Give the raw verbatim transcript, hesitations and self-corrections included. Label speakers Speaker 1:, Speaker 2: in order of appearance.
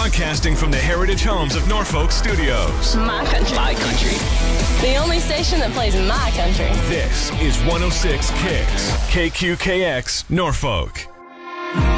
Speaker 1: Broadcasting from the Heritage Homes of Norfolk Studios.
Speaker 2: My country.
Speaker 3: My country.
Speaker 2: The only station that plays my country.
Speaker 1: This is one oh six Kicks. K Q K X, Norfolk.